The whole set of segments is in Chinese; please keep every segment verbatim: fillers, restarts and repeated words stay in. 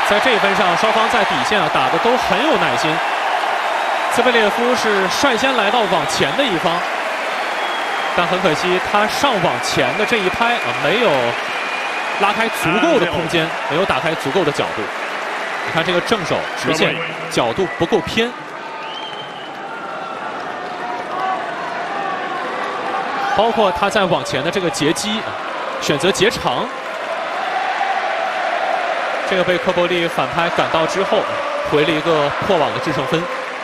在这一分上，双方在底线啊打的都很有耐心。兹贝列夫是率先来到网前的一方，但很可惜，他上网前的这一拍啊没有拉开足够的空间，没有打开足够的角度。你看这个正手直线角度不够偏。 包括他在网前的这个截击，选择截长，这个被科波利反拍赶到之后，回了一个破网的制胜分。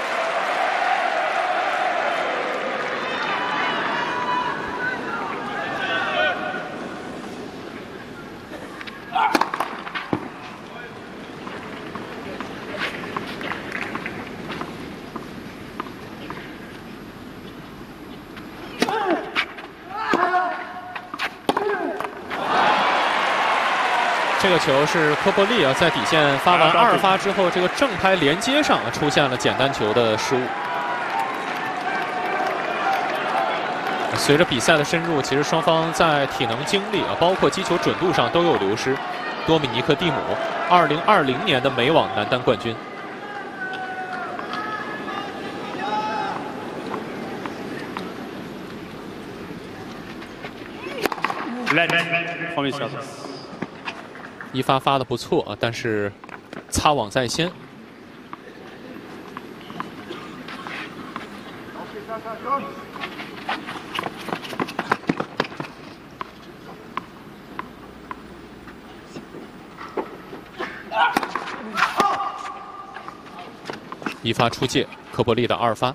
这个球是科波利啊，在底线发完二发之后，这个正拍连接上出现了简单球的失误。随着比赛的深入，其实双方在体能、精力啊，包括击球准度上都有流失。多米尼克·蒂姆，二零二零年的美网男单冠军。 一发发的不错啊，但是擦网在先。一发出界，科波利的二发。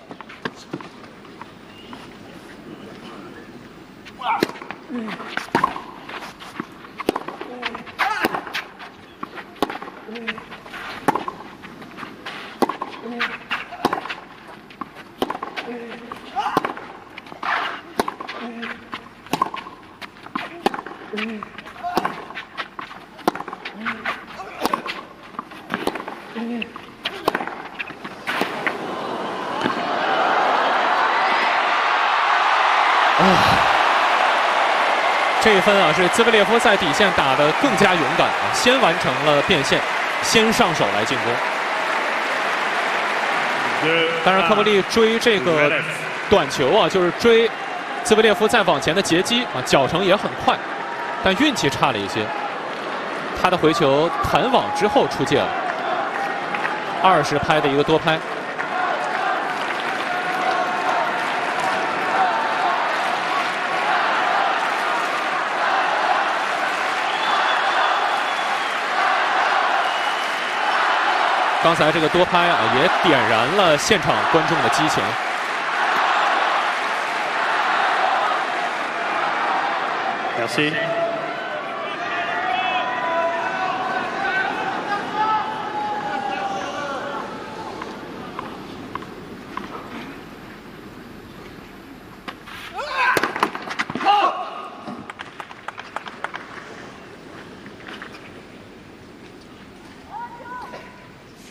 这一分啊，是兹维列夫在底线打得更加勇敢啊，先完成了变线，先上手来进攻。当然，科波利追这个短球啊，就是追兹维列夫在网前的截击啊，脚程也很快，但运气差了一些。他的回球弹网之后出界了，二十拍的一个多拍。 刚才这个多拍啊，也点燃了现场观众的激情。 Merci.